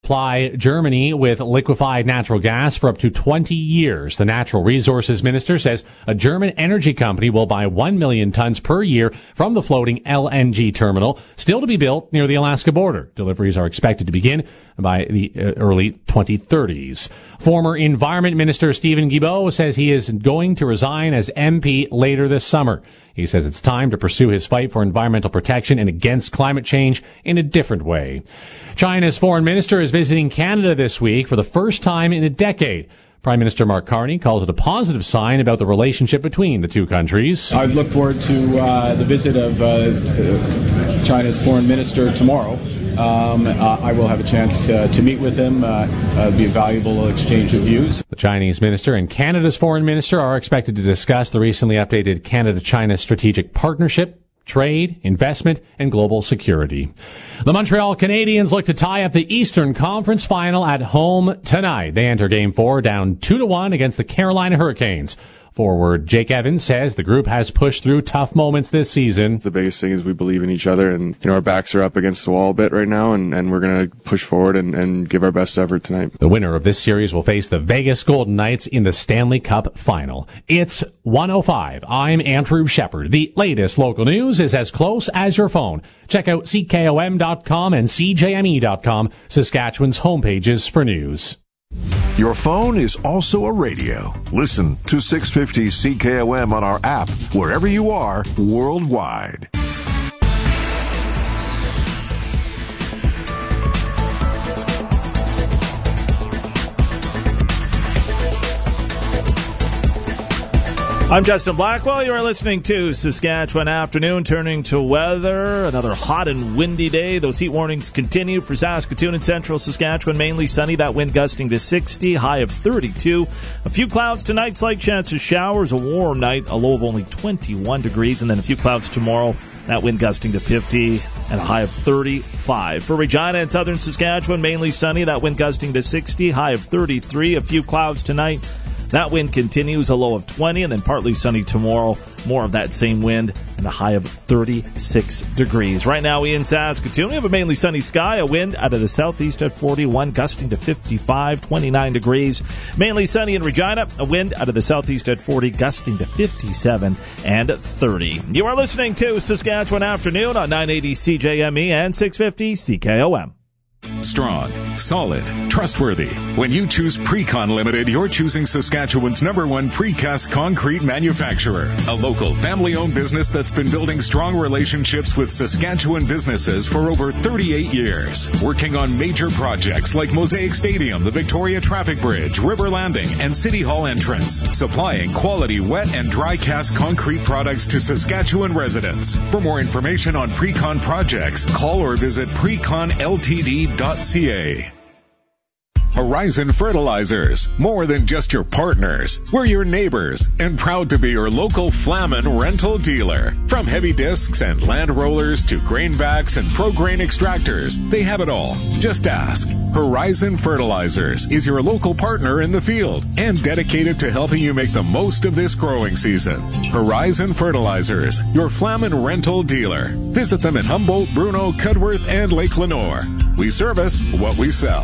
supply Germany with liquefied natural gas for up to 20 years. The Natural Resources Minister says a German energy company will buy 1 million tons per year from the floating LNG terminal, still to be built near the Alaska border. Deliveries are expected to begin by the early 2030s. Former Environment Minister Stephen Guilbeault says he is going to resign as MP later this summer. He says it's time to pursue his fight for environmental protection and against climate change in a different way. China's foreign minister is visiting Canada this week for the first time in a decade. Prime Minister Mark Carney calls it a positive sign about the relationship between the two countries. I look forward to the visit of China's foreign minister tomorrow. I will have a chance to meet with him. Be a valuable exchange of views. The Chinese minister and Canada's foreign minister are expected to discuss the recently updated Canada-China strategic partnership, trade, investment, and global security. The Montreal Canadiens look to tie up the Eastern Conference Final at home tonight. They enter Game 4 down 2-1 against the Carolina Hurricanes. Forward Jake Evans says the group has pushed through tough moments this season. The biggest thing is we believe in each other, and our backs are up against the wall a bit right now, and we're going to push forward and give our best effort tonight. The winner of this series will face the Vegas Golden Knights in the Stanley Cup Final. It's 1:05. I'm Andrew Shepard. The latest local news is as close as your phone. Check out CKOM.com and CJME.com, Saskatchewan's homepages for news. Your phone is also a radio. Listen to 650 CKOM on our app, wherever you are, worldwide. I'm Justin Blackwell. You are listening to Saskatchewan Afternoon. Turning to weather, another hot and windy day. Those heat warnings continue for Saskatoon and central Saskatchewan. Mainly sunny, that wind gusting to 60, high of 32. A few clouds tonight, slight chance of showers. A warm night, a low of only 21 degrees. And then a few clouds tomorrow, that wind gusting to 50 and a high of 35. For Regina and southern Saskatchewan, mainly sunny, that wind gusting to 60, high of 33. A few clouds tonight. That wind continues, a low of 20, and then partly sunny tomorrow. More of that same wind and a high of 36 degrees. Right now in Saskatoon, we have a mainly sunny sky, a wind out of the southeast at 41, gusting to 55, 29 degrees. Mainly sunny in Regina, a wind out of the southeast at 40, gusting to 57 and 30. You are listening to Saskatchewan Afternoon on 980 CJME and 650 CKOM. Strong, solid, trustworthy. When you choose Precon Limited, you're choosing Saskatchewan's #1 precast concrete manufacturer. A local, family-owned business that's been building strong relationships with Saskatchewan businesses for over 38 years. Working on major projects like Mosaic Stadium, the Victoria Traffic Bridge, River Landing, and City Hall entrance. Supplying quality wet and dry cast concrete products to Saskatchewan residents. For more information on Precon projects, call or visit preconltd.ca. Horizon Fertilizers. More than just your partners. We're your neighbors and proud to be your local Flamin rental dealer. From heavy discs and land rollers to grainbacks and pro-grain extractors, they have it all. Just ask. Horizon Fertilizers is your local partner in the field and dedicated to helping you make the most of this growing season. Horizon Fertilizers, your Flamin rental dealer. Visit them in Humboldt, Bruno, Cudworth, and Lake Lenoir. We service what we sell.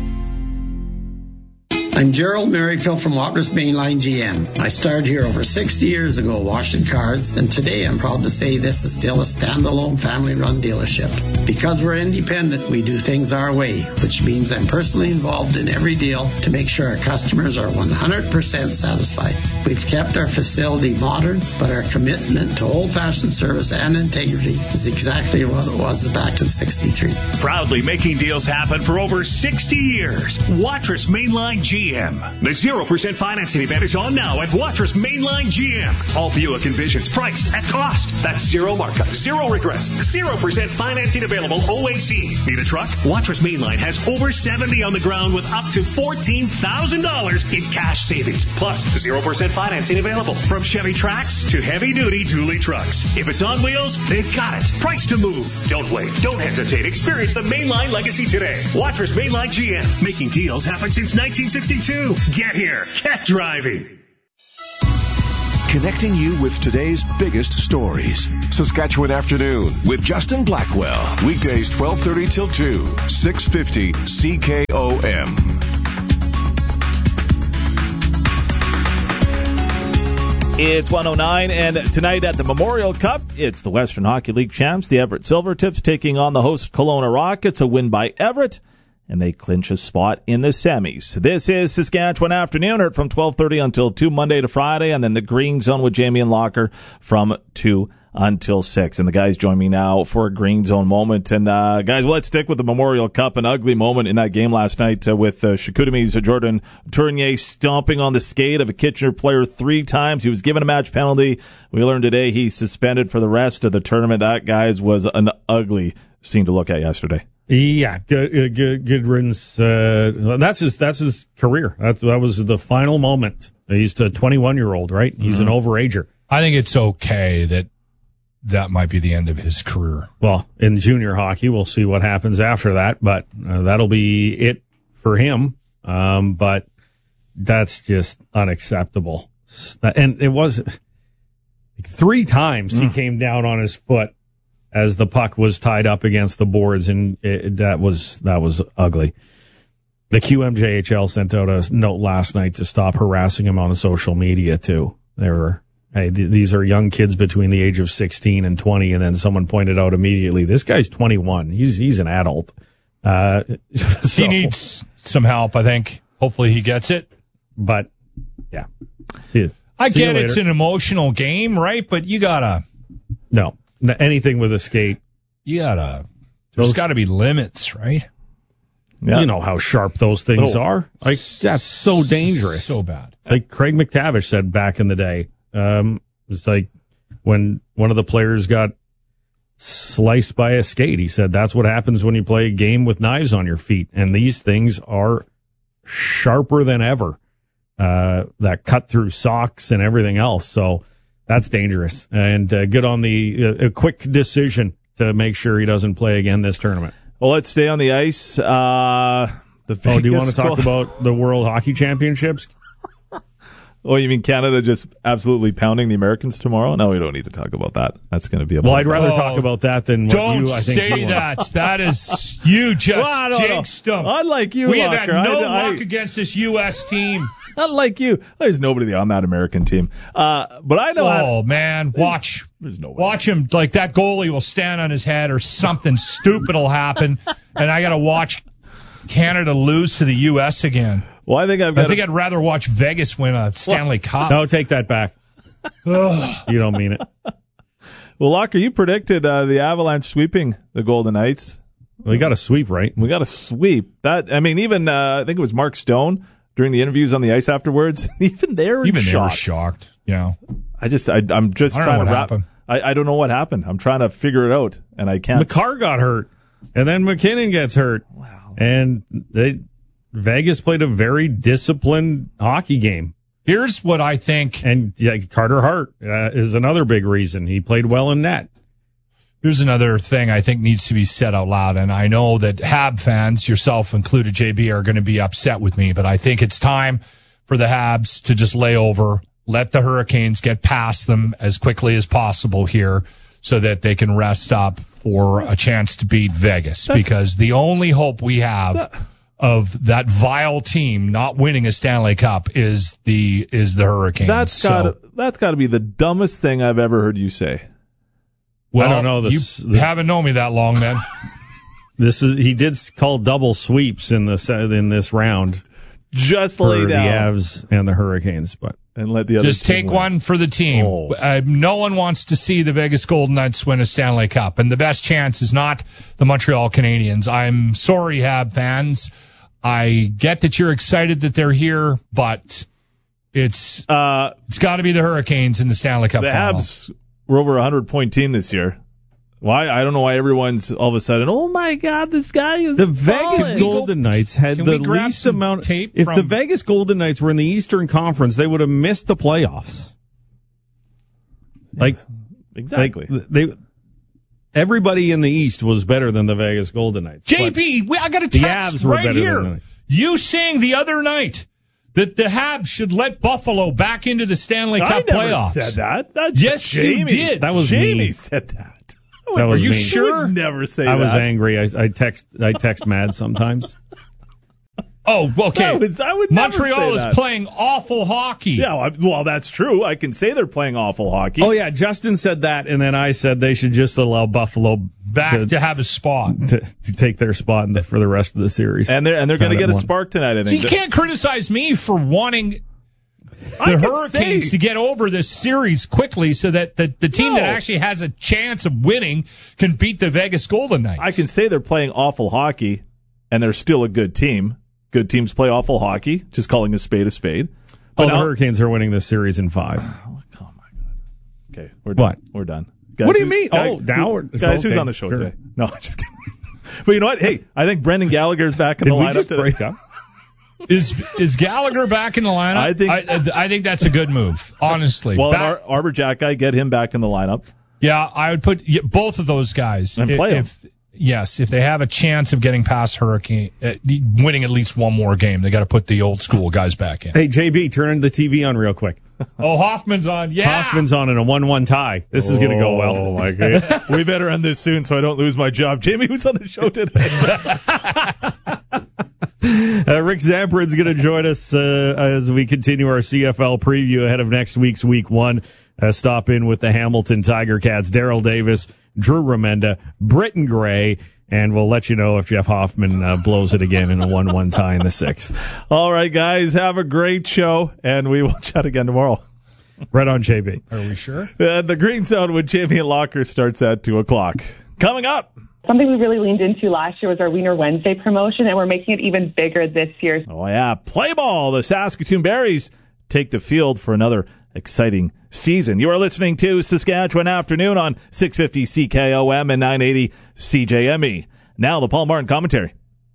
I'm Gerald Merrifield from Watrous Mainline GM. I started here over 60 years ago washing cars, and today I'm proud to say this is still a standalone family-run dealership. Because we're independent, we do things our way, which means I'm personally involved in every deal to make sure our customers are 100% satisfied. We've kept our facility modern, but our commitment to old-fashioned service and integrity is exactly what it was back in '63. Proudly making deals happen for over 60 years. Watrous Mainline GM. The 0% financing event is on now at Watrous Mainline GM. All Buick Envisions priced at cost. That's zero markup, zero regrets, 0% financing available OAC. Need a truck? Watrous Mainline has over 70 on the ground with up to $14,000 in cash savings. Plus 0% financing available from Chevy Trax to heavy-duty dually trucks. If it's on wheels, they've got it. Price to move. Don't wait. Don't hesitate. Experience the Mainline legacy today. Watrous Mainline GM. Making deals happen since 1962. Get here. Get driving. connecting you with today's biggest stories. Saskatchewan Afternoon with Justin Blackwell. Weekdays 12:30 till 2, 650 CKOM. It's 109, and tonight at the Memorial Cup, it's the Western Hockey League champs, the Everett Silvertips, taking on the host Kelowna Rockets. A win by Everett, and they clinch a spot in the semis. This is Saskatchewan Afternoon, heard from 12:30 until 2 Monday to Friday, and then the Green Zone with Jamie and Locker from 2 until 6. And the guys join me now for a Green Zone moment. And guys, let's stick with the Memorial Cup. An ugly moment in that game last night with Chicoutimi's Jordan Tournier stomping on the skate of a Kitchener player 3 times. He was given a match penalty. We learned today he's suspended for the rest of the tournament. That, guys, was an ugly scene to look at yesterday. Yeah, good riddance. That's his career. That was the final moment. He's a 21-year-old, right? He's an overager. I think it's okay that might be the end of his career. Well, in junior hockey, we'll see what happens after that, but that'll be it for him. But that's just unacceptable. And it was 3 times he came down on his foot as the puck was tied up against the boards, and that was ugly. The QMJHL sent out a note last night to stop harassing him on social media too. They were, hey, these are young kids between the age of 16 and 20, and then someone pointed out immediately, this guy's 21. He's an adult. He needs some help, I think. Hopefully he gets it. But, yeah. I get it's an emotional game, right? But you gotta... No. Anything with a skate. There's got to be limits, right? Yeah. You know how sharp those things are. Like, that's so dangerous. So bad. It's like Craig McTavish said back in the day. It's like when one of the players got sliced by a skate. He said that's what happens when you play a game with knives on your feet. And these things are sharper than ever. That cut through socks and everything else. So that's dangerous. And good on the quick decision to make sure he doesn't play again this tournament. Well, let's stay on the ice. Do you want to talk about the World Hockey Championships? Oh, you mean Canada just absolutely pounding the Americans tomorrow? No, we don't need to talk about that. That's going to be a... Well, I'd rather talk about that than what you, I think... Don't say that. That is... You just jinxed them. Unlike you, we have had no luck against this U.S. team. Unlike you. There's nobody on that American team. But I know... Oh, man. Watch. There's no way. Watch him. Like, that goalie will stand on his head or something stupid will happen. And I got to watch Canada lose to the U.S. again. Well, I think I'd rather watch Vegas win a Stanley Cup. No, take that back. You don't mean it. Well, Locker, you predicted the Avalanche sweeping the Golden Knights. Well, we got a sweep, right? We got a sweep. That, I mean, even I think it was Mark Stone during the interviews on the ice afterwards. Even they were shocked. Yeah. I'm just trying to wrap. I don't know what happened. I'm trying to figure it out, and I can't. McCarr got hurt, and then McKinnon gets hurt. Wow. And Vegas played a very disciplined hockey game. Here's what I think. And Carter Hart is another big reason. He played well in net. Here's another thing I think needs to be said out loud, and I know that Hab fans, yourself included, JB, are going to be upset with me, but I think it's time for the Habs to just lay over, let the Hurricanes get past them as quickly as possible here so that they can rest up for a chance to beat Vegas, because the only hope we have of that vile team not winning a Stanley Cup is the Hurricanes. That's got to be the dumbest thing I've ever heard you say. Well, I don't know. You haven't known me that long, then. He did call double sweeps in this round. Just lay down the Avs and the Hurricanes, and let the other just take win. one for the team. No one wants to see the Vegas Golden Knights win a Stanley Cup, and the best chance is not the Montreal Canadiens. I'm sorry, Hab fans. I get that you're excited that they're here, but it's got to be the Hurricanes in the Stanley Cup final. The Habs were over a 100-point team this year. Why? I don't know why everyone's all of a sudden, oh my God, this guy is the Vegas Golden Knights had the least amount of tape. If the Vegas Golden Knights were in the Eastern Conference, they would have missed the playoffs. Exactly. Everybody in the East was better than the Vegas Golden Knights. JB, I got a text right here. You saying the other night that the Habs should let Buffalo back into the Stanley Cup playoffs. I never said that. That's yes, Jamie. You did. That was Jamie me. said that. That was Are you me. sure? I would never say that. I was angry. I text mad sometimes. Oh, okay. I would never Montreal say is that. playing awful hockey. Yeah, well, that's true. I can say they're playing awful hockey. Oh yeah, Justin said that, and then I said they should just allow Buffalo back to have a spot to take their spot for the rest of the series. And they're going to get a spark tonight, I think. You can't criticize me for wanting the Hurricanes to get over this series quickly so that the team that actually has a chance of winning can beat the Vegas Golden Knights. I can say they're playing awful hockey, and they're still a good team. Good teams play awful hockey, just calling a spade a spade. But the Hurricanes are winning this series in 5. Oh, my God. Okay, we're done. What? We're done. What do you mean? Guys, who's on the show today? No, just kidding. But you know what? Hey, I think Brendan Gallagher's back in the lineup today. Break up? Is Gallagher back in the lineup? I think that's a good move, honestly. Well, Arbor Jack guy, get him back in the lineup. Yeah, I would put both of those guys. And play them. Yes, if they have a chance of getting past Hurricane, winning at least one more game, they got to put the old school guys back in. Hey, JB, turn the TV on real quick. Oh, Hoffman's on. Yeah. Hoffman's on in a 1-1 tie. This is going to go well. Oh, my God. We better end this soon so I don't lose my job. Jamie, who's on the show today? Rick Zamperin's going to join us as we continue our CFL preview ahead of next week's Week 1. Stop in with the Hamilton Tiger Cats, Daryl Davis, Drew Remenda, Britton Gray, and we'll let you know if Jeff Hoffman blows it again in a 1-1 tie in the 6th. All right, guys, have a great show, and we will chat again tomorrow. Right on, JB. Are we sure? The Green Zone with Jamie and Locker starts at 2 o'clock. Coming up. Something we really leaned into last year was our Wiener Wednesday promotion, and we're making it even bigger this year. Oh, yeah. Play ball. The Saskatoon Berries take the field for another exciting season. You are listening to Saskatchewan Afternoon on 650 CKOM and 980 CJME. Now the Paul Martin commentary.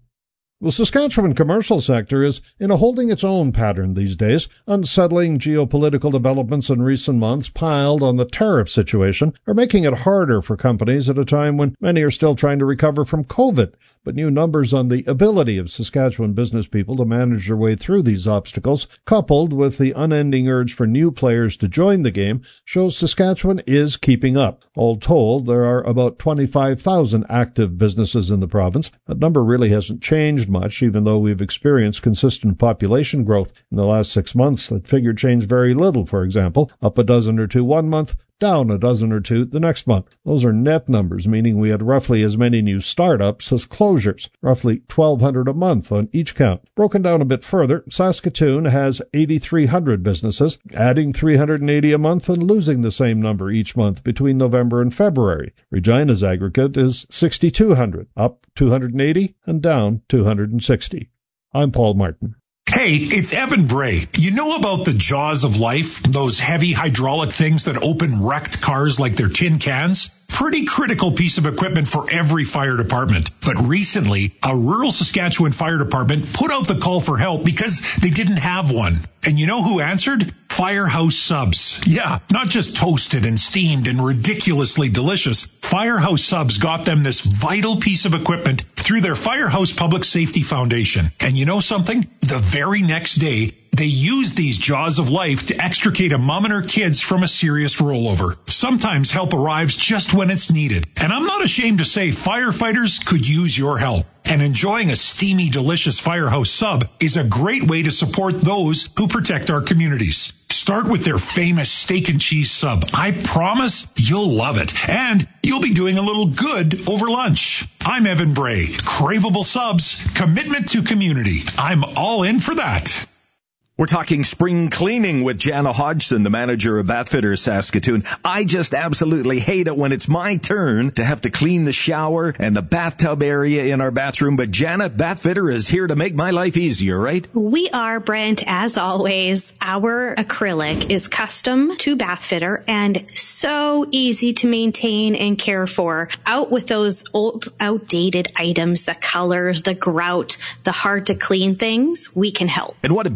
The Saskatchewan commercial sector is in a holding its own pattern these days. Unsettling geopolitical developments in recent months piled on the tariff situation are making it harder for companies at a time when many are still trying to recover from COVID. But new numbers on the ability of Saskatchewan business people to manage their way through these obstacles, coupled with the unending urge for new players to join the game, shows Saskatchewan is keeping up. All told, there are about 25,000 active businesses in the province. That number really hasn't changed much, even though we've experienced consistent population growth in the last 6 months. That figure changed very little, for example, up a dozen or two one month, down a dozen or two the next month. Those are net numbers, meaning we had roughly as many new startups as closures, roughly 1,200 a month on each count. Broken down a bit further, Saskatoon has 8,300 businesses, adding 380 a month and losing the same number each month between November and February. Regina's aggregate is 6,200, up 280 and down 260. I'm Paul Martin. Hey, it's Evan Bray. You know about the jaws of life? Those heavy hydraulic things that open wrecked cars like they're tin cans? Pretty critical piece of equipment for every fire department. But recently, a rural Saskatchewan fire department put out the call for help because they didn't have one. And you know who answered? Firehouse Subs. Yeah, not just toasted and steamed and ridiculously delicious. Firehouse Subs got them this vital piece of equipment through their Firehouse Public Safety Foundation. And you know something? The very next day, they use these jaws of life to extricate a mom and her kids from a serious rollover. Sometimes help arrives just when it's needed. And I'm not ashamed to say firefighters could use your help. And enjoying a steamy, delicious Firehouse Sub is a great way to support those who protect our communities. Start with their famous steak and cheese sub. I promise you'll love it. And you'll be doing a little good over lunch. I'm Evan Bray. Craveable subs, commitment to community. I'm all in for that. We're talking spring cleaning with Jana Hodgson, the manager of Bathfitters Saskatoon. I just absolutely hate it when it's my turn to have to clean the shower and the bathtub area in our bathroom. But Jana, Bathfitter is here to make my life easier, right? We are, Brent, as always. Our acrylic is custom to Bathfitter and so easy to maintain and care for. Out with those old, outdated items, the colors, the grout, the hard to clean things, we can help. And what a big service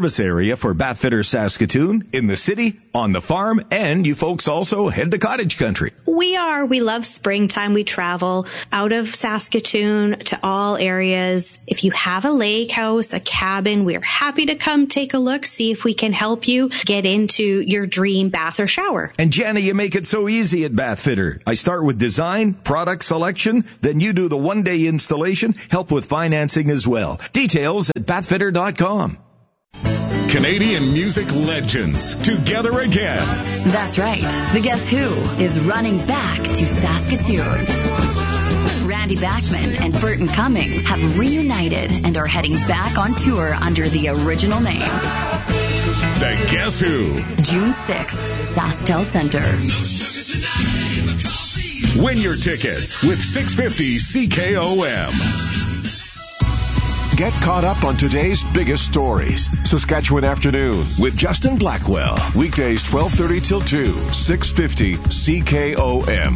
service area for Bathfitter Saskatoon, in the city, on the farm, and you folks also head to cottage country. We love springtime. We travel out of Saskatoon to all areas. If you have a lake house, a cabin, we're happy to come take a look, see if we can help you get into your dream bath or shower. And Jana, you make it so easy at Bathfitter. I start with design, product selection, then you do the one-day installation, help with financing as well. Details at bathfitter.com. Canadian music legends together again. That's right. The Guess Who is running back to Saskatoon. Randy Bachman and Burton Cummings have reunited and are heading back on tour under the original name. The Guess Who. June 6th, SaskTel Center. Win your tickets with 650 CKOM. Get caught up on today's biggest stories. Saskatchewan Afternoon with Justin Blackwell. Weekdays 12:30 till 2, 650 CKOM.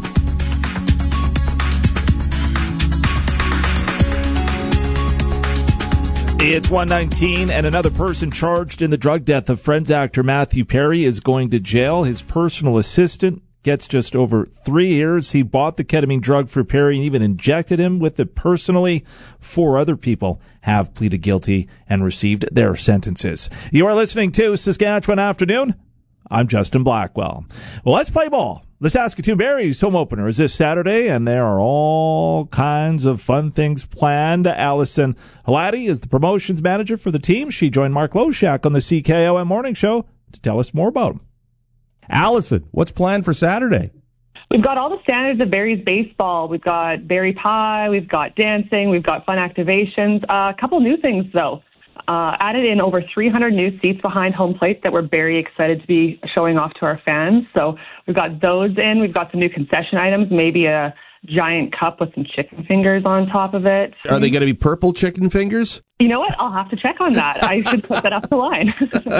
It's 1:19, and another person charged in the drug death of Friends actor Matthew Perry is going to jail. His personal assistant gets just over 3 years. He bought the ketamine drug for Perry and even injected him with it personally. 4 other people have pleaded guilty and received their sentences. You are listening to Saskatchewan Afternoon. I'm Justin Blackwell. Well, let's play ball. The Saskatoon Berries home opener is this Saturday, and there are all kinds of fun things planned. Allison Halati is the promotions manager for the team. She joined Mark Loshak on the CKOM Morning Show to tell us more about them. Allison, what's planned for Saturday? We've got all the standards of Berries baseball. We've got berry pie, we've got dancing, we've got fun activations. A couple new things, though. Added in over 300 new seats behind home plate that we're very excited to be showing off to our fans. So we've got those in. We've got some new concession items, maybe a giant cup with some chicken fingers on top of it. Are they going to be purple chicken fingers? You know what? I'll have to check on that. I should put that up the line.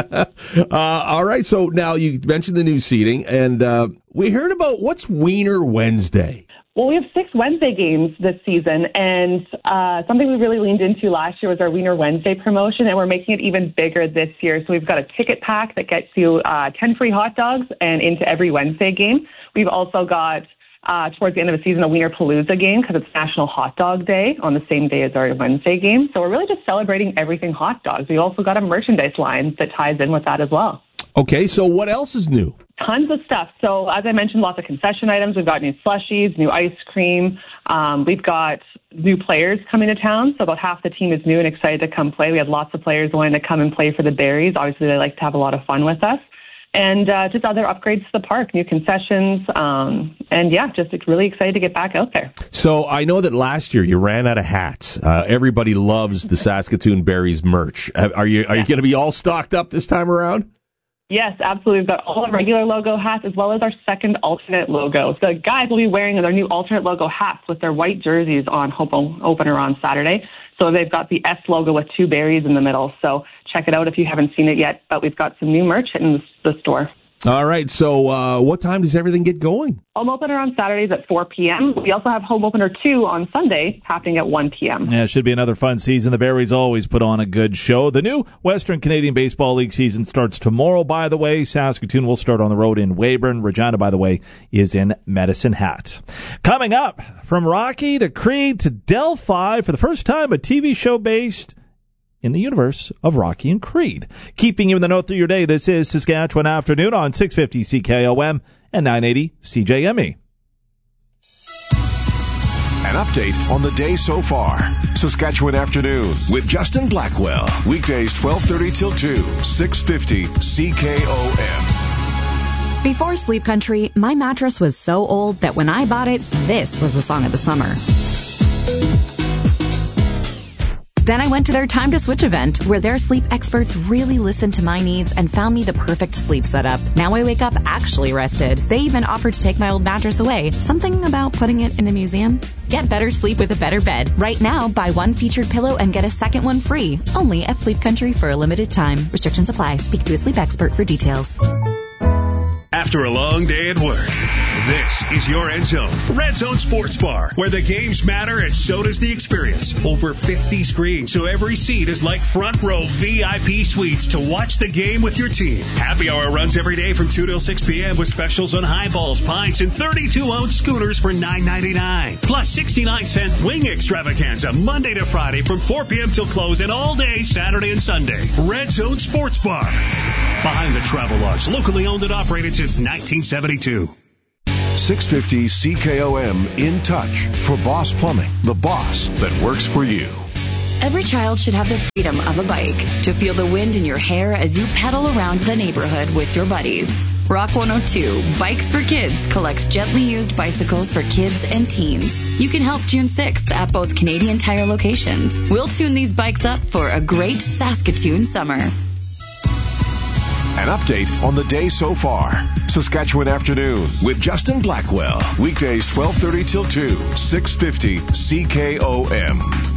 All right. So now you mentioned the new seating, and we heard about what's Wiener Wednesday. Well, we have 6 Wednesday games this season, and something we really leaned into last year was our Wiener Wednesday promotion, and we're making it even bigger this year. So we've got a ticket pack that gets you 10 free hot dogs and into every Wednesday game. We've also got, towards the end of the season, a Wiener Palooza game because it's National Hot Dog Day on the same day as our Wednesday game. So we're really just celebrating everything hot dogs. We also got a merchandise line that ties in with that as well. Okay, so what else is new? Tons of stuff. So as I mentioned, lots of concession items. We've got new slushies, new ice cream. We've got new players coming to town. So about half the team is new and excited to come play. We had lots of players wanting to come and play for the Berries. Obviously, they like to have a lot of fun with us. And just other upgrades to the park, new concessions. And yeah, just really excited to get back out there. So I know that last year you ran out of hats. Everybody loves the Saskatoon Berries merch. Are you going to be all stocked up this time around? Yes, absolutely. We've got all the regular logo hats as well as our second alternate logo. The guys will be wearing their new alternate logo hats with their white jerseys on home opener on Saturday. So they've got the S logo with 2 berries in the middle. So check it out if you haven't seen it yet. But we've got some new merch in the store. All right. So what time does everything get going? Home opener on Saturdays at 4 p.m. We also have home opener 2 on Sunday happening at 1 p.m. Yeah, it should be another fun season. The Berries always put on a good show. The new Western Canadian Baseball League season starts tomorrow, by the way. Saskatoon will start on the road in Weyburn. Regina, by the way, is in Medicine Hat. Coming up, from Rocky to Creed to Delphi, for the first time, a TV show based in the universe of Rocky and Creed. Keeping you in the know through your day, this is Saskatchewan Afternoon on 650 CKOM and 980 CJME. An update on the day so far. Saskatchewan Afternoon with Justin Blackwell. Weekdays 12:30 till 2, 650 CKOM. Before Sleep Country, my mattress was so old that when I bought it, this was the song of the summer. Then I went to their Time to Switch event, where their sleep experts really listened to my needs and found me the perfect sleep setup. Now I wake up actually rested. They even offered to take my old mattress away. Something about putting it in a museum? Get better sleep with a better bed. Right now, buy one featured pillow and get a second one free. Only at Sleep Country for a limited time. Restrictions apply. Speak to a sleep expert for details. After a long day at work, This is your End Zone, Red Zone Sports Bar, where the games matter and so does the experience. Over 50 screens, so every seat is like front row VIP suites to watch the game with your team. Happy hour runs every day from 2 till 6 p.m. with specials on highballs, pints, and 32-ounce scooters for $9.99. Plus 69-cent wing extravaganza Monday to Friday from 4 p.m. till close and all day Saturday and Sunday. Red Zone Sports Bar. Behind the Travel Lodge, locally owned and operated since 1972. 650 CKOM In Touch for Boss Plumbing, the boss that works for you. Every child should have the freedom of a bike to feel the wind in your hair as you pedal around the neighborhood with your buddies. Rock 102, Bikes for Kids, collects gently used bicycles for kids and teens. You can help June 6th at both Canadian Tire locations. We'll tune these bikes up for a great Saskatoon summer. An update on the day so far. Saskatchewan Afternoon with Justin Blackwell. Weekdays 12:30 till 2, 650 CKOM.